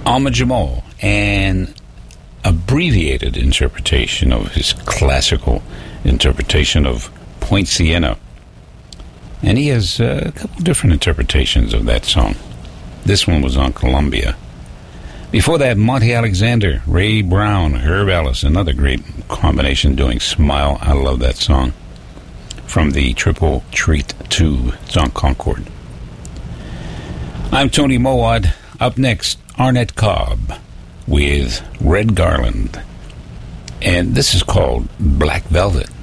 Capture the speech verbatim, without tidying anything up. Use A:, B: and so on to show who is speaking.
A: Ahmad Jamal, an abbreviated interpretation of his classical interpretation of Point Siena. And he has uh, a couple different interpretations of that song. This one was on Columbia. Before that, Monty Alexander, Ray Brown, Herb Ellis, another great combination doing Smile. I love that song. From the Triple Treat two, it's on Concord. I'm Tony Mowat. Up next, Arnett Cobb with Red Garland. And this is called Black Velvet.